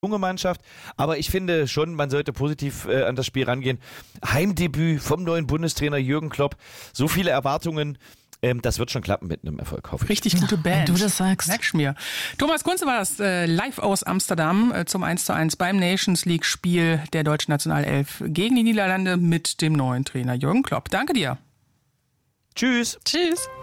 junge Mannschaft, aber ich finde schon, man sollte positiv an das Spiel rangehen. Heimdebüt vom neuen Bundestrainer Jürgen Klopp, so viele Erwartungen, das wird schon klappen mit einem Erfolg, hoffe ich. Richtig gute Band. Wenn du das sagst. Merkst mir. Thomas Kunze war das live aus Amsterdam zum 1:1 beim Nations League Spiel der deutschen Nationalelf gegen die Niederlande mit dem neuen Trainer Jürgen Klopp. Danke dir. Tschüss. Tschüss.